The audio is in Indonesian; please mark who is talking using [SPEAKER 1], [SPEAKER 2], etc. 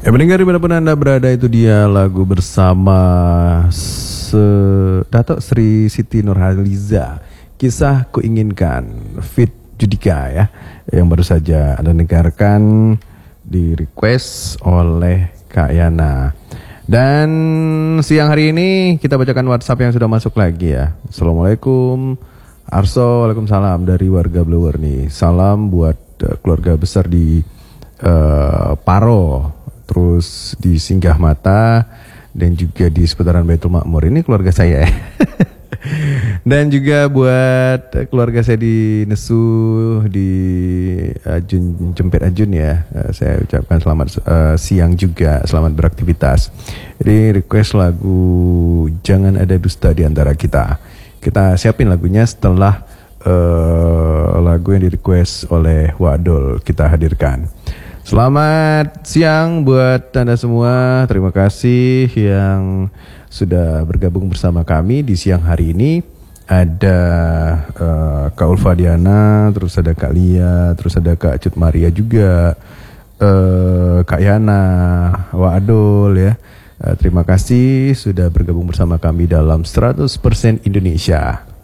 [SPEAKER 1] Pendengar dimanapun Anda berada, itu dia lagu bersama Dato' Sri Siti Nurhaliza, Kisah Kuinginkan, Fit Judika ya, yang baru saja Anda dengarkan di request oleh Kak Yana. Dan siang hari ini kita bacakan WhatsApp yang sudah masuk lagi ya. Assalamualaikum Arso, waalaikumsalam dari warga Blower nih. Salam buat keluarga besar di Paro, terus di Singgah Mata, dan juga di seputaran Baitul Makmur. Ini keluarga saya ya. Dan juga buat keluarga saya di Nesu, di Ajun, Jempet Ajun ya. Saya ucapkan selamat siang juga, selamat beraktivitas. Jadi request lagu Jangan Ada Dusta di Antara Kita. Kita siapin lagunya setelah lagu yang di request oleh Wadol kita hadirkan. Selamat siang buat Anda semua. Terima kasih yang sudah bergabung bersama kami di siang hari ini. Ada Kak Ulfa Diana, terus ada Kak Lia, terus ada Kak Cut Maria juga, Kak Yana, Wak Adol ya. Terima kasih sudah bergabung bersama kami dalam 100% Indonesia.